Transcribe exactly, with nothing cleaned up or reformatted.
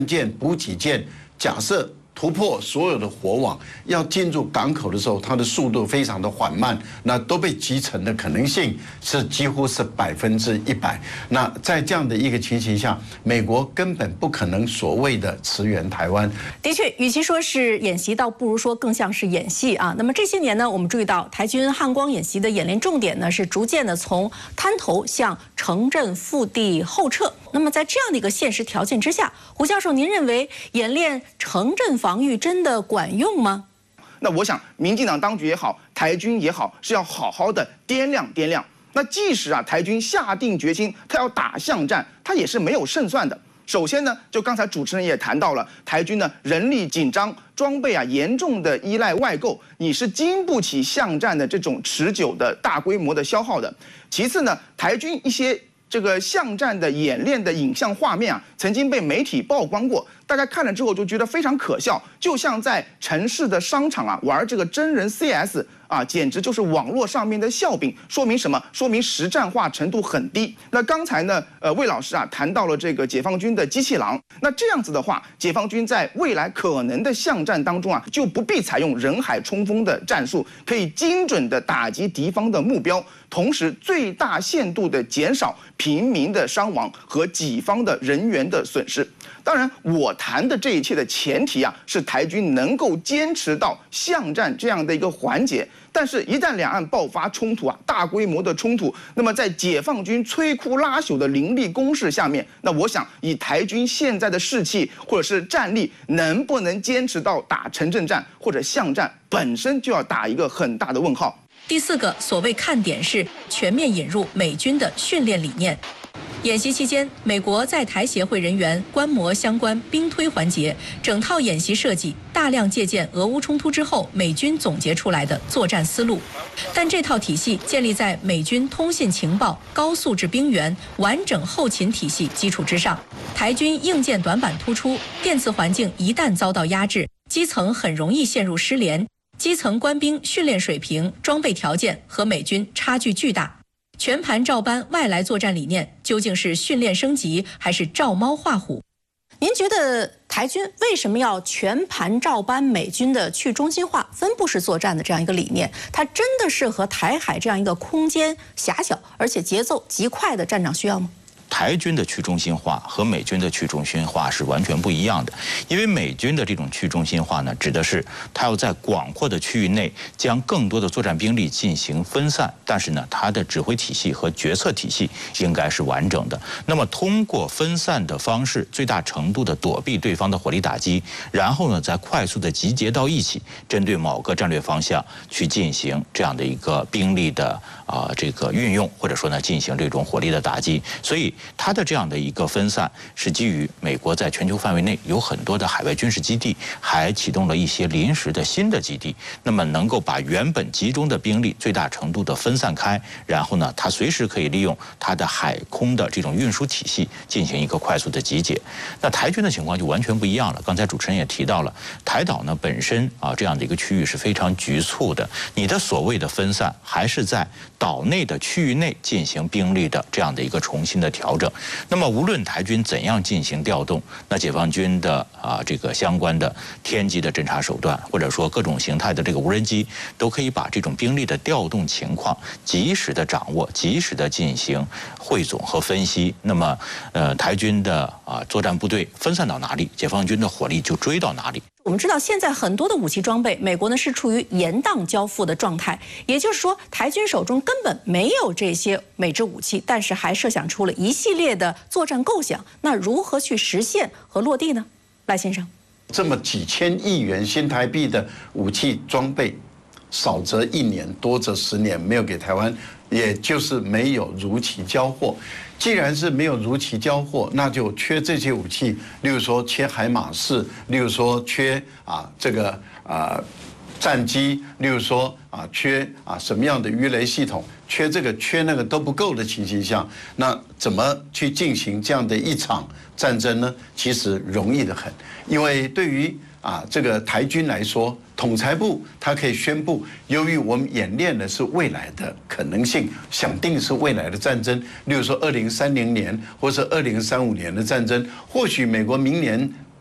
舰、补给舰，假设突破所有的火网，要进入港口的时候，它的速度非常的缓慢，那都被击沉的可能性是几乎是百分之一百。那在这样的一个情形下，美国根本不可能所谓的驰援台湾。 的确，与其说是演习，倒不如说更像是演戏啊。那么这些年呢，我们注意到台军汉光演习的演练重点呢，是逐渐的从滩头向城镇腹地后撤。那么在这样的一个现实条件之下，胡教授，您认为演练城镇防御真的管用吗？ 那我想，民进党当局也好，台军也好，是要好好的掂量掂量。那即使啊，台军下定决心，他要打巷战，他也是没有胜算的。首先呢，就刚才主持人也谈到了，台军呢人力紧张，装备啊严重的依赖外购，你是经不起巷战的这种持久的大规模的消耗的。其次呢，台军一些这个巷战的演练的影像画面啊，曾经被媒体曝光过，大家看了之后就觉得非常可笑，就像在城市的商场啊玩这个真人 C S 啊，简直就是网络上面的笑柄。说明什么？说明实战化程度很低。那刚才呢，呃，魏老师啊谈到了这个解放军的机器狼，那这样子的话，解放军在未来可能的巷战当中啊，就不必采用人海冲锋的战术，可以精准的打击敌方的目标，同时最大限度的减少平民的伤亡和己方的人员的损失。当然，我谈的这一切的前提啊，是台军能够坚持到巷战这样的一个环节。但是，一旦两岸爆发冲突啊，大规模的冲突，那么在解放军摧枯拉朽的凌厉攻势下面，那我想以台军现在的士气或者是战力，能不能坚持到打城镇战或者巷战，本身就要打一个很大的问号。 第四个所谓看点是全面引入美军的训练理念。演习期间，美国在台协会人员观摩相关兵推环节，整套演习设计大量借鉴俄乌冲突之后美军总结出来的作战思路，但这套体系建立在美军通信情报、高素质兵员、完整后勤体系基础之上。台军硬件短板突出，电磁环境一旦遭到压制，基层很容易陷入失联。基层官兵训练水平、装备条件和美军差距巨大。全盘照搬外来作战理念，究竟是训练升级还是照猫画虎？您觉得台军为什么要全盘照搬美军的去中心化、分布式作战的这样一个理念？它真的适合台海这样一个空间狭小而且节奏极快的战场需要吗？ 台军的去中心化和美军的去中心化是完全不一样的，因为美军的这种去中心化呢，指的是它要在广阔的区域内将更多的作战兵力进行分散，但是呢，它的指挥体系和决策体系应该是完整的。那么通过分散的方式，最大程度的躲避对方的火力打击，然后呢，再快速的集结到一起，针对某个战略方向去进行这样的一个兵力的啊、呃、这个运用，或者说呢，进行这种火力的打击，所以它的这样的一个分散是基于美国在全球范围内有很多的海外军事基地，还启动了一些临时的新的基地，那么能够把原本集中的兵力最大程度的分散开，然后呢，它随时可以利用它的海空的这种运输体系进行一个快速的集结。那台军的情况就完全不一样了。刚才主持人也提到了，台岛呢本身啊这样的一个区域是非常局促的，你的所谓的分散还是在岛内的区域内进行兵力的这样的一个重新的调整。那么无论台军怎样进行调动，那解放军的啊这个相关的天基的侦察手段，或者说各种形态的这个无人机，都可以把这种兵力的调动情况及时的掌握，及时的进行汇总和分析。那么呃台军的啊作战部队分散到哪里，解放军的火力就追到哪里。 我们知道，现在很多的武器装备，美国呢是处于延宕交付的状态，也就是说，台军手中根本没有这些美制武器，但是还设想出了一系列的作战构想。那如何去实现和落地呢？赖先生， 这么几千亿元新台币的武器装备，少则一年，多则十年没有给台湾，也就是没有如期交货。既然是没有如期交货，那就缺这些武器，例如说缺海马式，例如说缺啊这个啊战机，例如说啊缺啊什么样的鱼雷系统，缺这个缺那个都不够的情形下，那怎么去进行这样的一场战争呢？其实容易得很，因为对于啊这个台军来说，统裁部它可以宣布，由于我们演练的是未来的可能性，想定是未来的战争，例如说二零三零年或是二零三五年的战争，或许美国明年